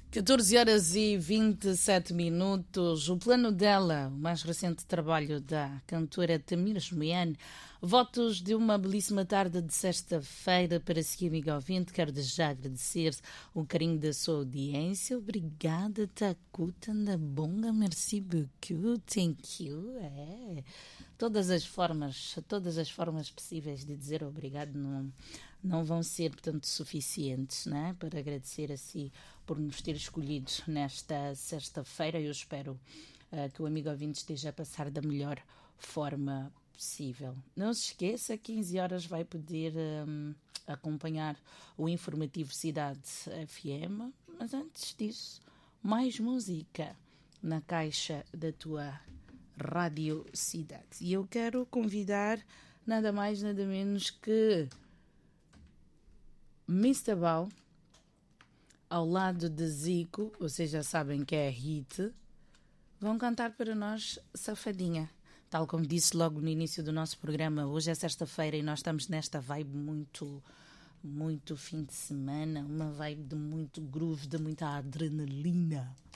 14 horas e 27 minutos. O plano dela, o mais recente trabalho da cantora Tamir Jumiane. Votos de uma belíssima tarde de sexta-feira para si, amigo ouvinte. Quero já agradecer o carinho da sua audiência. Obrigada, Takuta Ndabonga. Merci beaucoup. Thank you. Todas as formas possíveis de dizer obrigado não vão ser, portanto, suficientes, né, para agradecer a si por nos ter escolhido nesta sexta-feira. Eu espero que o amigo ouvinte esteja a passar da melhor forma possível. Não se esqueça, 15 horas vai poder acompanhar o informativo Cidade FM, mas antes disso, mais música na caixa da tua Rádio Cidade. E eu quero convidar nada mais, nada menos que Mr. Bau, ao lado de Zico, vocês já sabem que é hit, vão cantar para nós Safadinha. Tal como disse logo no início do nosso programa, hoje é sexta-feira e nós estamos nesta vibe muito fim de semana, uma vibe de muito groove, de muita adrenalina.